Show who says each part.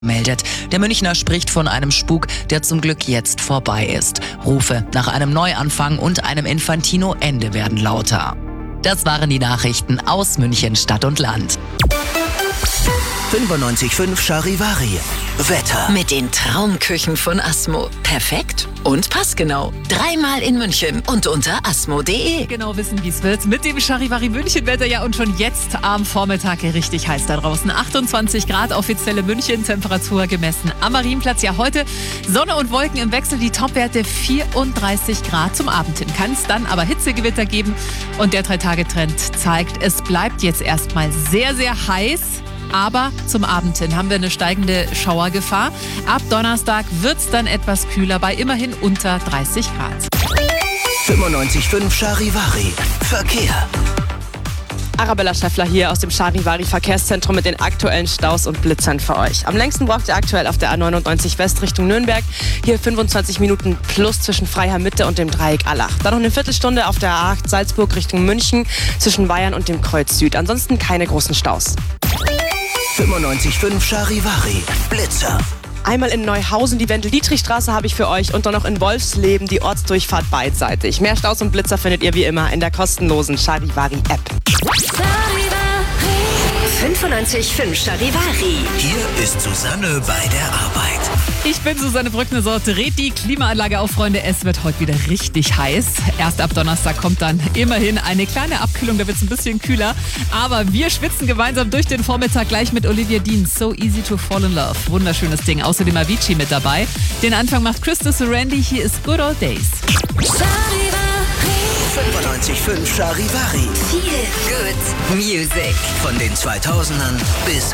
Speaker 1: meldet. Der Münchner spricht von einem Spuk, der zum Glück jetzt vorbei ist. Rufe nach einem Neuanfang und einem Infantino-Ende werden lauter. Das waren die Nachrichten aus München, Stadt und Land.
Speaker 2: 95.5 Charivari. Wetter.
Speaker 3: Mit den Traumküchen von Asmo. Perfekt und passgenau. 3-mal in München und unter asmo.de.
Speaker 4: Genau wissen, wie es wird. Mit dem Charivari München-Wetter ja und schon jetzt am Vormittag richtig heiß da draußen. 28 Grad, offizielle München-Temperatur gemessen am Marienplatz. Ja, heute Sonne und Wolken im Wechsel, die Topwerte 34 Grad. Zum Abend hin kann es dann aber Hitzegewitter geben. Und der 3-Tage-Trend zeigt, es bleibt jetzt erstmal sehr, sehr heiß. Aber zum Abend hin haben wir eine steigende Schauergefahr. Ab Donnerstag wird es dann etwas kühler bei immerhin unter 30 Grad.
Speaker 2: 95.5 Charivari. Verkehr.
Speaker 5: Arabella Schäffler hier aus dem Charivari Verkehrszentrum mit den aktuellen Staus und Blitzern für euch. Am längsten braucht ihr aktuell auf der A99 West Richtung Nürnberg. Hier 25 Minuten plus zwischen Freiham Mitte und dem Dreieck Allach. Dann noch eine Viertelstunde auf der A8 Salzburg Richtung München zwischen Weihern und dem Kreuz Süd. Ansonsten keine großen Staus.
Speaker 2: 95.5 Charivari. Blitzer.
Speaker 5: Einmal in Neuhausen die Wendel-Dietrich-Straße habe ich für euch und dann noch in Wolfsleben die Ortsdurchfahrt beidseitig. Mehr Staus und Blitzer findet ihr wie immer in der kostenlosen Charivari-App.
Speaker 3: 95.5 Charivari.
Speaker 2: Hier ist Susanne bei der Arbeit.
Speaker 4: Ich bin Susanne Brückner, dreht die Klimaanlage auf, Freunde. Es wird heute wieder richtig heiß. Erst ab Donnerstag kommt dann immerhin eine kleine Abkühlung, da wird es ein bisschen kühler. Aber wir schwitzen gemeinsam durch den Vormittag gleich mit Olivia Dean. So easy to fall in love. Wunderschönes Ding. Außerdem Avicii mit dabei. Den Anfang macht Christus Randy. Hier ist Good Old Days.
Speaker 2: 95.5 Charivari.
Speaker 3: Feel good music.
Speaker 2: Von den 2000ern bis